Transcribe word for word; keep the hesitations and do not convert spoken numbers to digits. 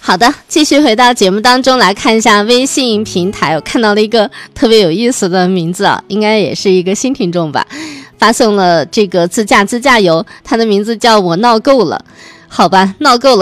好的，继续回到节目当中来看一下微信平台，我看到了一个特别有意思的名字啊，应该也是一个新听众吧，发送了这个自驾自驾游，他的名字叫我闹够了。好吧，闹够了